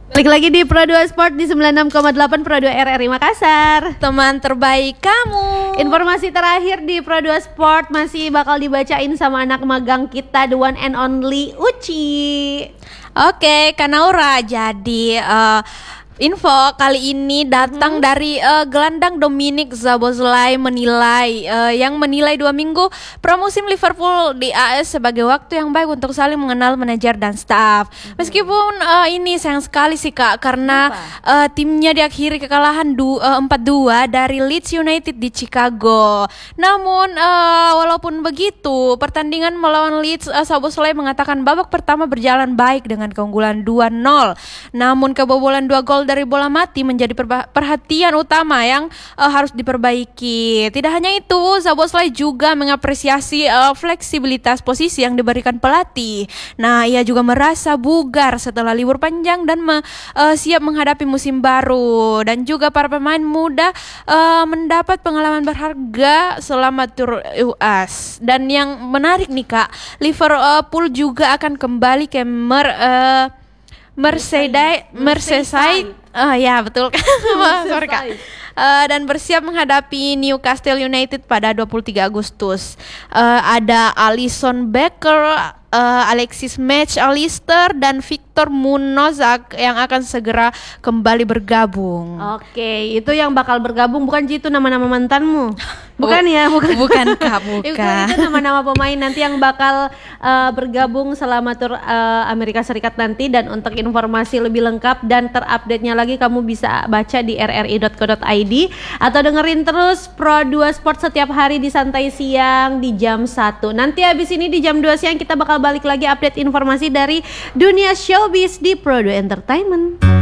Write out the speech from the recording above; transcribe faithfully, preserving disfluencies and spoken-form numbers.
Balik lagi di Pro dua Sport di sembilan puluh enam koma delapan Pro dua R R I Makassar. Teman terbaik kamu. Informasi terakhir di Pro dua Sport masih bakal dibacain sama anak magang kita, the one and only Uci. Oke, Kanaura. Jadi uh, info kali ini datang hmm. dari uh, gelandang Dominik Szoboszlai menilai uh, yang menilai dua minggu pramusim Liverpool di A S sebagai waktu yang baik untuk saling mengenal manajer dan staf. Hmm. Meskipun uh, ini sayang sekali sih Kak, karena uh, timnya diakhiri kekalahan du- uh, empat dua dari Leeds United di Chicago. Namun uh, walaupun begitu, pertandingan melawan Leeds, uh, Szoboszlai mengatakan babak pertama berjalan baik dengan keunggulan dua nol. Namun kebobolan dua gol dari bola mati menjadi perba- perhatian utama yang uh, harus diperbaiki. Tidak hanya itu, Szoboszlai juga mengapresiasi uh, fleksibilitas posisi yang diberikan pelatih. Nah, ia juga merasa bugar setelah libur panjang dan me- uh, siap menghadapi musim baru. Dan juga para pemain muda uh, mendapat pengalaman berharga selama tur U S. Dan yang menarik nih Kak, Liverpool juga akan kembali ke mer uh, Merseyside, Merseyside, uh, ya betul kan, sorry Kak. Uh, dan bersiap menghadapi Newcastle United pada dua puluh tiga Agustus. Uh, ada Alisson Becker, uh, Alexis Mac Allister dan Victor Munozak yang akan segera kembali bergabung. Oke, itu yang bakal bergabung, bukan itu nama-nama mantanmu? Bukan ya, bukan. Bukan Kak, bukan. itu, itu nama-nama pemain nanti yang bakal uh, bergabung selama tur uh, Amerika Serikat nanti. Dan untuk informasi lebih lengkap dan terupdate-nya lagi, kamu bisa baca di r r i dot co dot i d atau dengerin terus Pro dua Sport setiap hari di Santai Siang di jam satu. Nanti habis ini di jam dua siang kita bakal balik lagi update informasi dari dunia showbiz di Pro dua Entertainment.